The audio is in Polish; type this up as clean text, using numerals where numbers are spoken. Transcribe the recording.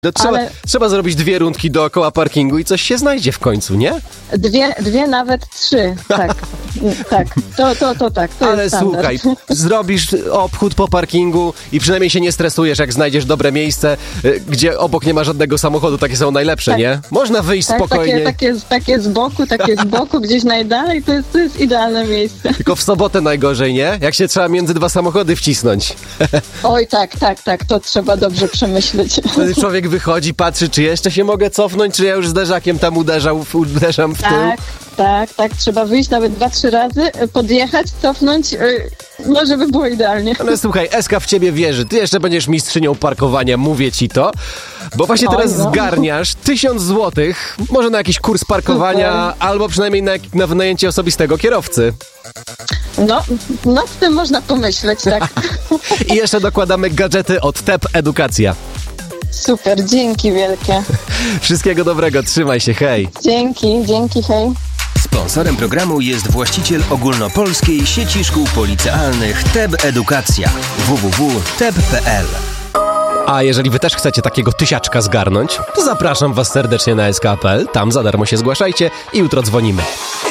No trzeba zrobić 2 rundki dookoła parkingu i coś się znajdzie w końcu, nie? Dwie, nawet 3, tak. Tak, to tak, to Ale jest standard. słuchaj, zrobisz obchód po parkingu i przynajmniej się nie stresujesz, jak znajdziesz dobre miejsce, gdzie obok nie ma żadnego samochodu, takie są najlepsze, Tak. nie? Można wyjść Tak, spokojnie. takie z boku, gdzieś najdalej, to jest idealne miejsce. Tylko w sobotę najgorzej, nie? Jak się trzeba między 2 samochody wcisnąć. Oj, tak, to trzeba dobrze przemyśleć. Wtedy człowiek wychodzi, patrzy, czy jeszcze się mogę cofnąć, czy ja już zderzakiem tam uderzam w tył. Tak, trzeba wyjść nawet 2-3 razy, podjechać, cofnąć, no żeby było idealnie. Ale słuchaj, Eska w ciebie wierzy. Ty jeszcze będziesz mistrzynią parkowania, mówię ci to. Bo właśnie teraz zgarniasz 1000 złotych, może na jakiś kurs parkowania, albo przynajmniej na wynajęcie osobistego kierowcy. No, nad tym można pomyśleć, tak. I jeszcze dokładamy gadżety od TEP Edukacja. Super, dzięki wielkie. Wszystkiego dobrego, trzymaj się, hej. Dzięki, hej. Sponsorem programu jest właściciel ogólnopolskiej sieci szkół policealnych TEP Edukacja. www.teb.pl. A jeżeli wy też chcecie takiego tysiaczka zgarnąć, to zapraszam was serdecznie na sk.pl, tam za darmo się zgłaszajcie i jutro dzwonimy.